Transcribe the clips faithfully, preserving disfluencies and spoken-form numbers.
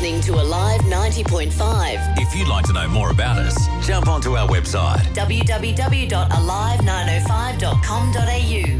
listening to Alive ninety point five. If you'd like to know more about us, jump onto our website w w w dot alive nine oh five dot com dot a u.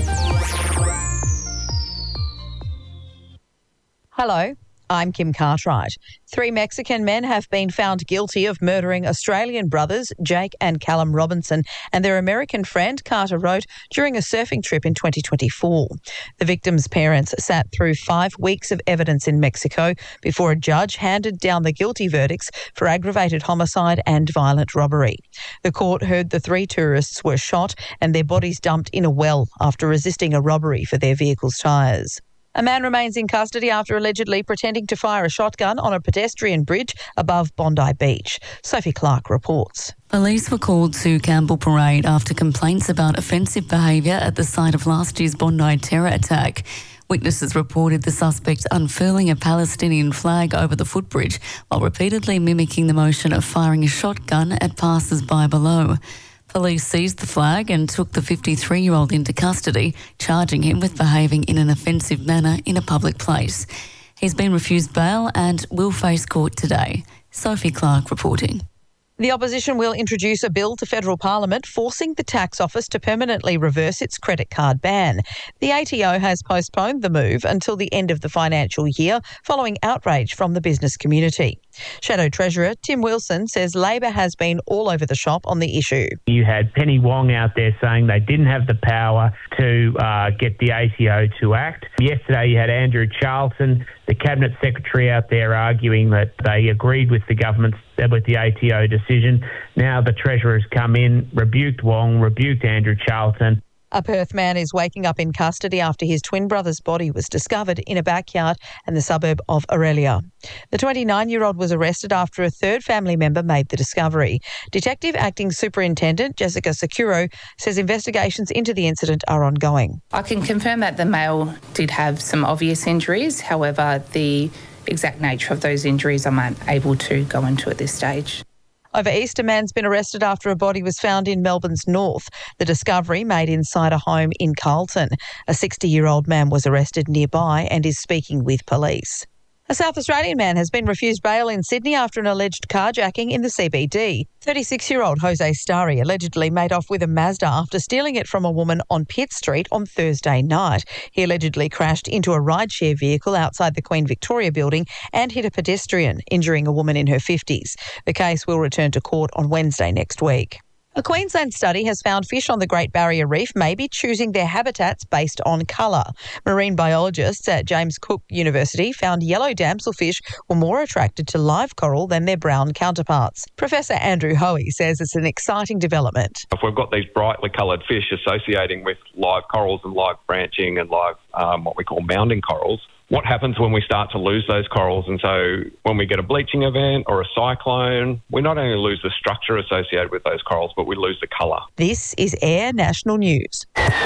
Hello, I'm Kim Cartwright. Three Mexican men have been found guilty of murdering Australian brothers Jake and Callum Robinson and their American friend Carter Rote during a surfing trip in twenty twenty-four. The victims' parents sat through five weeks of evidence in Mexico before a judge handed down the guilty verdicts for aggravated homicide and violent robbery. The court heard the three tourists were shot and their bodies dumped in a well after resisting a robbery for their vehicle's tyres. A man remains in custody after allegedly pretending to fire a shotgun on a pedestrian bridge above Bondi Beach. Sophie Clark reports. Police were called to Campbell Parade after complaints about offensive behaviour at the site of last year's Bondi terror attack. Witnesses reported the suspect unfurling a Palestinian flag over the footbridge while repeatedly mimicking the motion of firing a shotgun at passers-by below. Police seized the flag and took the fifty-three-year-old into custody, charging him with behaving in an offensive manner in a public place. He's been refused bail and will face court today. Sophie Clark reporting. The opposition will introduce a bill to federal parliament forcing the tax office to permanently reverse its credit card ban. The A T O has postponed the move until the end of the financial year following outrage from the business community. Shadow Treasurer Tim Wilson says Labor has been all over the shop on the issue. You had Penny Wong out there saying they didn't have the power to uh, get the A T O to act. Yesterday you had Andrew Charlton, the Cabinet Secretary, out there arguing that they agreed with the government's with the A T O decision. Now the Treasurer's come in, rebuked Wong, rebuked Andrew Charlton. A Perth man is waking up in custody after his twin brother's body was discovered in a backyard in the suburb of Aurelia. The twenty-nine-year-old was arrested after a third family member made the discovery. Detective Acting Superintendent Jessica Securo says investigations into the incident are ongoing. I can confirm that the male did have some obvious injuries. However, the exact nature of those injuries I'm unable to go into at this stage. Over Easter, a man's been arrested after a body was found in Melbourne's north. The discovery made inside a home in Carlton. A sixty-year-old man was arrested nearby and is speaking with police. A South Australian man has been refused bail in Sydney after an alleged carjacking in the C B D. thirty-six-year-old Jose Starry allegedly made off with a Mazda after stealing it from a woman on Pitt Street on Thursday night. He allegedly crashed into a rideshare vehicle outside the Queen Victoria building and hit a pedestrian, injuring a woman in her fifties. The case will return to court on Wednesday next week. A Queensland study has found fish on the Great Barrier Reef may be choosing their habitats based on colour. Marine biologists at James Cook University found yellow damselfish were more attracted to live coral than their brown counterparts. Professor Andrew Hoey says it's an exciting development. If we've got these brightly coloured fish associating with live corals and live branching and live um, what we call mounding corals, what happens when we start to lose those corals? And so when we get a bleaching event or a cyclone, we not only lose the structure associated with those corals, but we lose the colour. This is Air National News.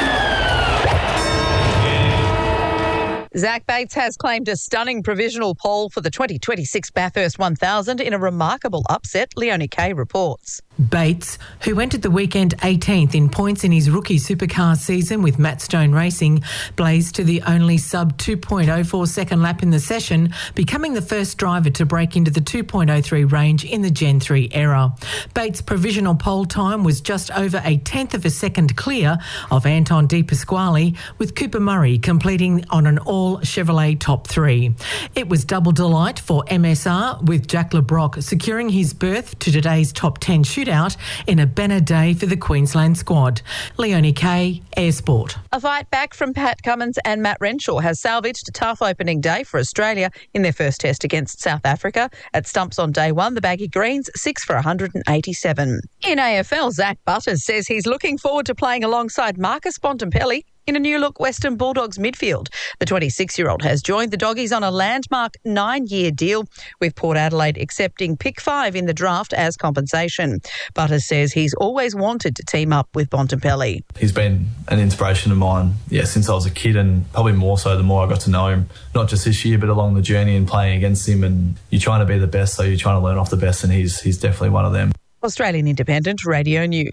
Zach Bates has claimed a stunning provisional pole for the twenty twenty-six Bathurst one thousand in a remarkable upset, Leonie Kay reports. Bates, who entered the weekend eighteenth in points in his rookie supercar season with Matt Stone Racing, blazed to the only sub two point oh four second lap in the session, becoming the first driver to break into the two point oh three range in the Gen three era. Bates' provisional pole time was just over a tenth of a second clear of Anton De Pasquale, with Cooper Murray completing on an all Chevrolet top three. It was double delight for M S R, with Jack LeBrock securing his berth to today's top ten shootout in a banner day for the Queensland squad. Leonie Kay, Air Sport. A fight back from Pat Cummins and Matt Renshaw has salvaged a tough opening day for Australia in their first test against South Africa. At stumps on day one, the Baggy Greens six for one hundred eighty-seven. In A F L, Zach Butters says he's looking forward to playing alongside Marcus Bontempelli in a new-look Western Bulldogs midfield. The twenty-six-year-old has joined the Doggies on a landmark nine-year deal, with Port Adelaide accepting pick five in the draft as compensation. Butters says he's always wanted to team up with Bontempelli. He's been an inspiration of mine, yeah, since I was a kid, and probably more so the more I got to know him, not just this year, but along the journey and playing against him. And you're trying to be the best, so you're trying to learn off the best, and he's he's definitely one of them. Australian Independent Radio News.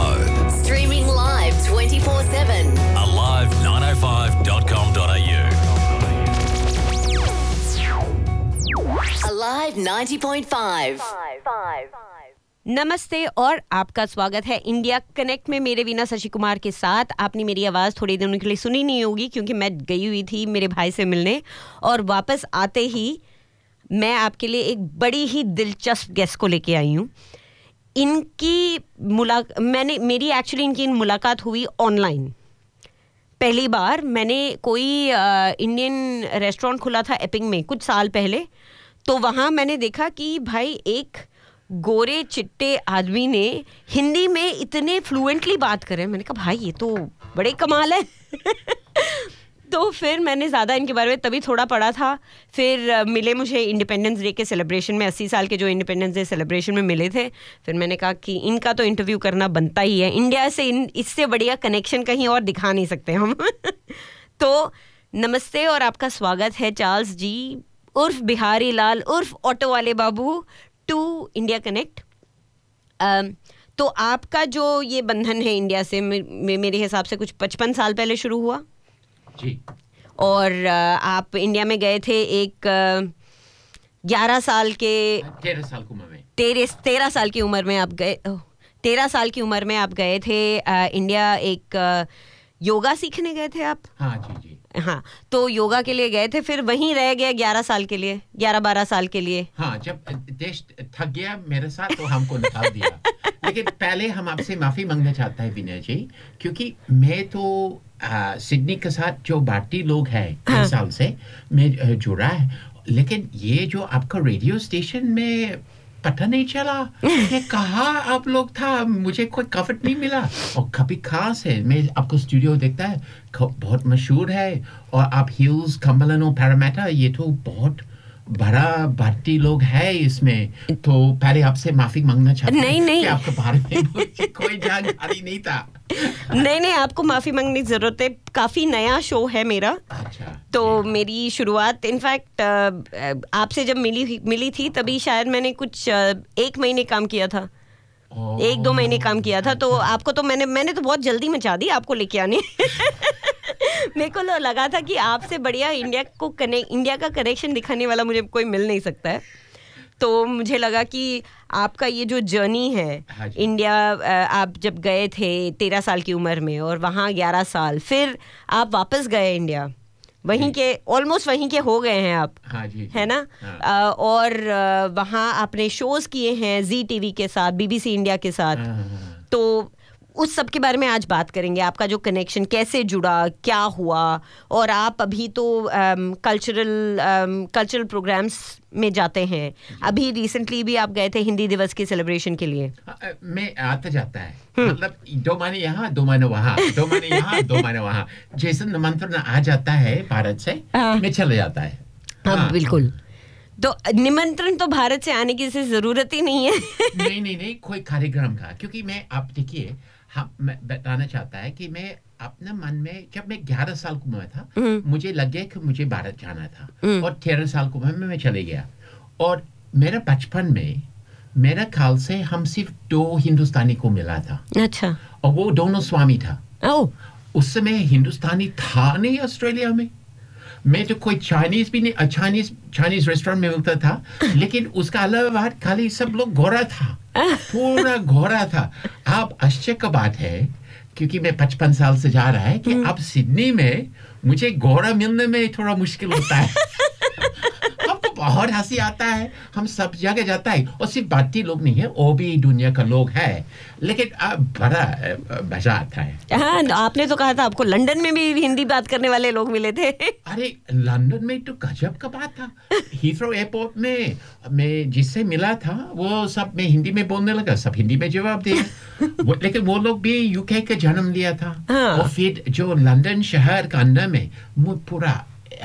Streaming live twenty-four seven. alive nine oh five dot com dot a u. ninety point five. नमस्ते और आपका स्वागत है India connect में मेरे वीना शशि कुमार के साथ। आपने मेरी आवाज़ थोड़ी दिनों के लिए सुनी नहीं होगी क्योंकि मैं गई हुई थी मेरे भाई से मिलने, और वापस आते ही मैं आपके लिए एक बड़ी ही दिलचस्प गेस्ट को लेके आई हूँ। इनकी मुलाकात मैंने मेरी एक्चुअली इनकी मुलाकात हुई ऑनलाइन। पहली बार मैंने कोई इंडियन रेस्टोरेंट खुला था एपिंग में कुछ साल पहले, तो वहाँ मैंने देखा कि भाई एक गोरे चिट्टे आदमी ने हिंदी में इतने फ्लुएंटली बात करे। मैंने कहा भाई ये तो बड़े कमाल है। तो फिर मैंने ज़्यादा इनके बारे में तभी थोड़ा पढ़ा था। फिर मिले मुझे इंडिपेंडेंस डे के सेलिब्रेशन में, अस्सी साल के जो इंडिपेंडेंस डे सेलिब्रेशन में मिले थे। फिर मैंने कहा कि इनका तो इंटरव्यू करना बनता ही है, इंडिया से इन इससे बढ़िया कनेक्शन कहीं और दिखा नहीं सकते हम। तो नमस्ते और आपका स्वागत है चार्ल्स जी उर्फ बिहारी लाल उर्फ ऑटो वाले बाबू टू इंडिया कनेक्ट। तो आपका जो ये बंधन है इंडिया से मे, मेरे हिसाब से कुछ पचपन साल पहले शुरू हुआ जी। और आप इंडिया में गए थे एक ग्यारह साल के तेरह साल की उम्र में तेरह तेरह साल की उम्र में आप गए तेरह साल की उम्र में आप गए थे आ, इंडिया। एक योगा सीखने गए थे आप? हाँ जी जी हाँ, तो योगा के लिए गए थे, फिर वहीं रह गए ग्यारह साल के लिए, ग्यारह बारह साल के लिए। हाँ, जब देश थक गया मेरे साथ तो हमको निकाल दिया। लेकिन पहले हम आपसे माफी मांगना चाहता है विनय जी, क्योंकि मैं तो आ, सिडनी के साथ जो भारतीय लोग हैं हाँ। कई साल से मैं जुड़ा है, लेकिन ये जो आपका रेडियो स्टेशन में पता नहीं चला कि कहाँ आप लोग था, मुझे कोई कवर नहीं मिला। और कभी खास है मैं आपको स्टूडियो देखता है, बहुत मशहूर है, और आप हिल्स कम्बरलैंड और पैरामीटर, ये तो बहुत बड़ा भारतीय लोग है इसमें। तो पहले आपसे माफी मांगना चाहता हूँ नहीं नहीं कि आपके बारे में मुझे कोई जानकारी नहीं था। नहीं नहीं आपको माफी मांगने की जरूरत है, काफी नया शो है मेरा। अच्छा। तो मेरी शुरुआत इनफैक्ट आपसे जब मिली मिली थी तभी शायद मैंने कुछ एक महीने काम किया था, एक दो महीने काम किया था। तो आपको तो मैंने मैंने तो बहुत जल्दी मचा दी आपको लेके आने। मेरे को लगा था कि आपसे बढ़िया इंडिया को कनेक्ट इंडिया का कनेक्शन दिखाने वाला मुझे कोई मिल नहीं सकता है। तो मुझे लगा कि आपका ये जो जर्नी है हाँ इंडिया, आप जब गए थे तेरह साल की उम्र में और वहाँ ग्यारह साल, फिर आप वापस गए इंडिया, वहीं के ऑलमोस्ट वहीं के हो गए हैं आप। हाँ जी, जी। है ना? हाँ। आ, और वहाँ आपने शोज किए हैं जी टीवी के साथ, बीबीसी इंडिया के साथ। हाँ। तो उस सब के बारे में आज बात करेंगे, आपका जो कनेक्शन कैसे जुड़ा, क्या हुआ। और आप अभी तो कल्चरल कल्चरल प्रोग्राम्स में जाते हैं। अभी रिसेंटली भी आप गए थे हिंदी दिवस के सेलिब्रेशन के लिए। हाँ, मैं आता जाता है, मतलब दो महीने यहाँ दो महीने वहाँ, दो महीने यहाँ दो महीने वहाँ। जैसे निमंत्रण आ जाता है भारत से, मैं चले जाता है। हाँ, हाँ बिल्कुल। तो निमंत्रण तो भारत से आने की जरूरत ही नहीं है। नहीं नहीं नहीं कोई कार्यक्रम का, क्योंकि मैं आप देखिए हम मैं बताना चाहता है कि मैं अपने मन में जब मैं ग्यारह साल की उम्र था मुझे लगे कि मुझे भारत जाना था, और तेरह साल की उम्र में मैं चले गया। और मेरा बचपन में मेरा ख्याल से हम सिर्फ दो हिंदुस्तानी को मिला था। अच्छा। और वो दोनों स्वामी था। ओह। उस समय हिंदुस्तानी था नहीं ऑस्ट्रेलिया में। मैं तो कोई चाइनीज भी नहीं, चाइनीज चाइनीज रेस्टोरेंट में मिलता था, लेकिन उसका अलावा खाली सब लोग गोरा था, पूरा गोरा था। अब आश्चर्य का बात है, क्योंकि मैं पचपन साल से जा रहा है कि अब सिडनी में मुझे गोरा मिलने में थोड़ा मुश्किल होता है। हमको बहुत हंसी आता है, हम सब जगह जाता है, और सिर्फ भारतीय लोग नहीं है, वो भी दुनिया का लोग है, लेकिन बड़ा मजा आता है। हाँ, आपने तो कहा था आपको लंदन में भी हिंदी बात करने वाले लोग मिले थे। अरे लंदन में तो गजब का बात था। हीथ्रो एयरपोर्ट में मैं जिससे मिला था वो सब मैं हिंदी में बोलने लगा, सब हिंदी में जवाब दिया। लेकिन वो लोग भी यूके का जन्म लिया था। हाँ। और फिर जो लंदन शहर का अंदर में पूरा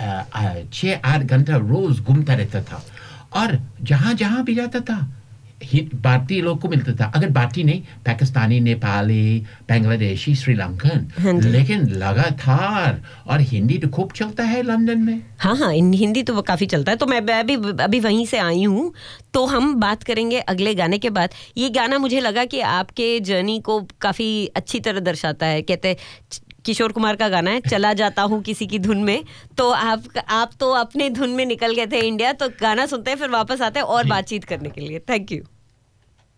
छः आठ घंटा रोज घूमता रहता था, और जहां जहां भी जाता था भारतीय लोग को मिलता था। अगर भारतीय नहीं, पाकिस्तानी, नेपाली, बांग्लादेशी, श्रीलंकन, लेकिन लगातार। और हिंदी तो खूब चलता है लंदन में। हाँ हाँ, हिंदी तो काफी चलता है। तो मैं अभी अभी वहीं से आई हूँ, तो हम बात करेंगे अगले गाने के बाद। ये गाना मुझे लगा कि आपके जर्नी को काफी अच्छी तरह दर्शाता है। कहते किशोर कुमार का गाना है, चला जाता हूँ किसी की धुन में। तो आप आप तो अपने धुन में निकल गए थे इंडिया, तो गाना सुनते हैं फिर वापस आते हैं और बातचीत करने के लिए। Thank you.